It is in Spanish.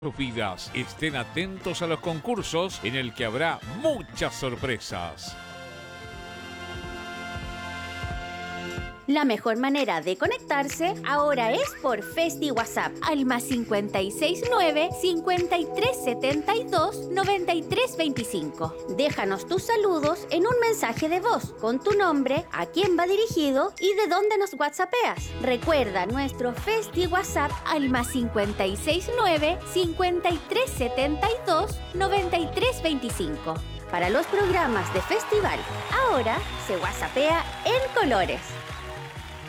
vidas. Estén atentos a los concursos en el que habrá muchas sorpresas. La mejor manera de conectarse ahora es por Festi WhatsApp al +569 5372 9325. Déjanos tus saludos en un mensaje de voz con tu nombre, a quién va dirigido y de dónde nos whatsappeas. Recuerda nuestro Festi WhatsApp al +569 5372 9325. Para los programas de festival, ahora se whatsappea en colores.